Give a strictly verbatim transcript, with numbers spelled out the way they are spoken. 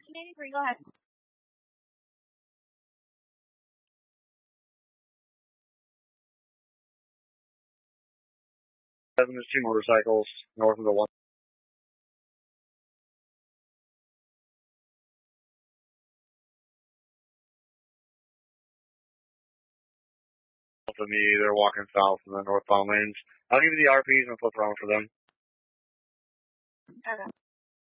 nineteen eighty-three, go ahead. Seven, there's two motorcycles north of the one. Of me, they're walking south in the northbound lanes. I'll give you the R Ps and flip around for them. Okay.